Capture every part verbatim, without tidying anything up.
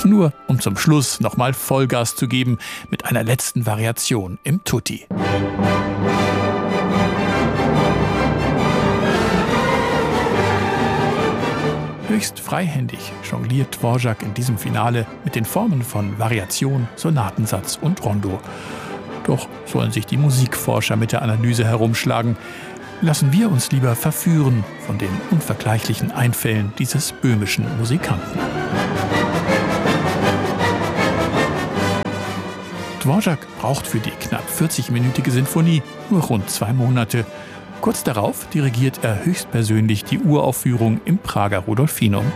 Nur um zum Schluss nochmal Vollgas zu geben mit einer letzten Variation im Tutti. Höchst freihändig jongliert Dvorak in diesem Finale mit den Formen von Variation, Sonatensatz und Rondo. Doch sollen sich die Musikforscher mit der Analyse herumschlagen. Lassen wir uns lieber verführen von den unvergleichlichen Einfällen dieses böhmischen Musikanten. Dvorak braucht für die knapp vierzigminütige Sinfonie nur rund zwei Monate. Kurz darauf dirigiert er höchstpersönlich die Uraufführung im Prager Rudolfinum.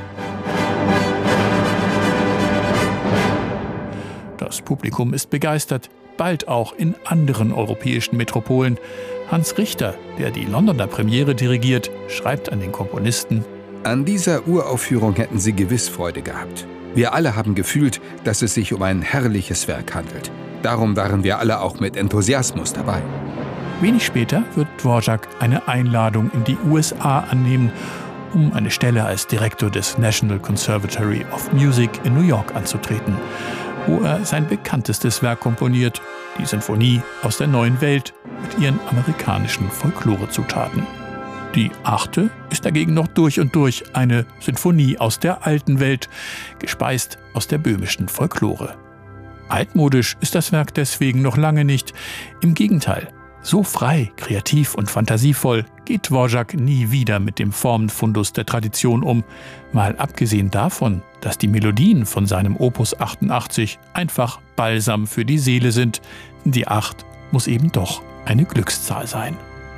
Das Publikum ist begeistert, bald auch in anderen europäischen Metropolen. Hans Richter, der die Londoner Premiere dirigiert, schreibt an den Komponisten: An dieser Uraufführung hätten Sie gewiss Freude gehabt. Wir alle haben gefühlt, dass es sich um ein herrliches Werk handelt. Darum waren wir alle auch mit Enthusiasmus dabei. Wenig später wird Dvorak eine Einladung in die U S A annehmen, um eine Stelle als Direktor des National Conservatory of Music in New York anzutreten, wo er sein bekanntestes Werk komponiert, die Sinfonie aus der neuen Welt mit ihren amerikanischen Folklorezutaten. Die achte ist dagegen noch durch und durch eine Sinfonie aus der alten Welt, gespeist aus der böhmischen Folklore. Altmodisch ist das Werk deswegen noch lange nicht. Im Gegenteil, so frei, kreativ und fantasievoll geht Dvorak nie wieder mit dem Formenfundus der Tradition um, mal abgesehen davon, dass die Melodien von seinem Opus achtundachtzig einfach Balsam für die Seele sind. Die acht muss eben doch eine Glückszahl sein.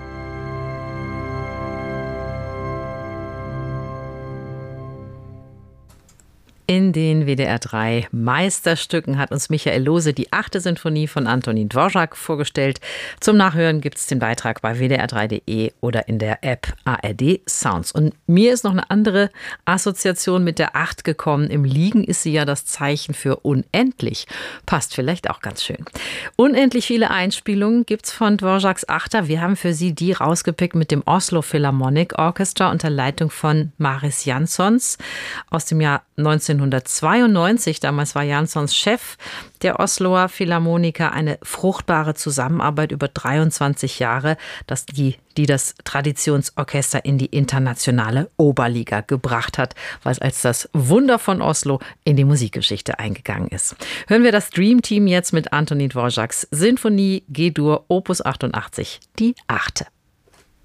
In den W D R drei Meisterstücken hat uns Michael Lohse die achte Sinfonie von Antonín Dvořák vorgestellt. Zum Nachhören gibt es den Beitrag bei w d r drei punkt d e oder in der App A R D Sounds. Und mir ist noch eine andere Assoziation mit der acht gekommen. Im Liegen ist sie ja das Zeichen für unendlich. Passt vielleicht auch ganz schön. Unendlich viele Einspielungen gibt es von Dvořáks Achter. Wir haben für Sie die rausgepickt mit dem Oslo Philharmonic Orchestra unter Leitung von Maris Jansons aus dem Jahr neunzehnhundertzweiundneunzig. Damals war Jansons Chef der Osloer Philharmoniker. Eine fruchtbare Zusammenarbeit über dreiundzwanzig Jahre, dass die, die das Traditionsorchester in die internationale Oberliga gebracht hat, was als das Wunder von Oslo in die Musikgeschichte eingegangen ist. Hören wir das Dream Team jetzt mit Antonín Dvořáks Sinfonie G-Dur Opus achtundachtzig, die achte.